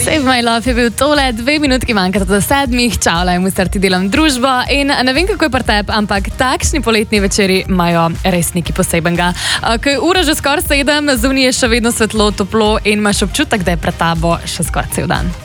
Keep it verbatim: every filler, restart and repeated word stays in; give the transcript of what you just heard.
Save my love je bil tole, dve minutki manjkata do sedmih, čau, lajmo starti delam družbo in ne vem, kako je pri tebi, ampak takšni poletni večeri imajo res nekaj posebenega. Ko je ura že skoraj sedem, zunaj je še vedno svetlo, toplo in imaš občutek, da je pred tabo še skoraj cel dan.